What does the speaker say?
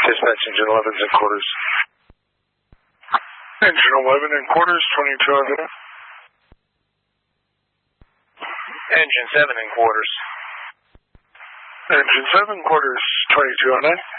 Dispatch engine 11's in quarters. Engine 11 in quarters, 2209. Engine 7 in quarters. Engine 7 quarters, 2209.